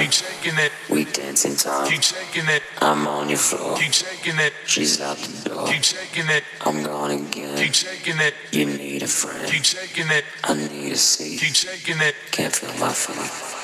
Keep shaking it. We dancing time. Keep shaking it. I'm on your floor. Keep shaking it. She's out the door. Keep shaking it. I'm gone again. Keep shaking it. You need a friend. Keep shaking it. I need a seat. Keep shaking it. Can't feel my feet.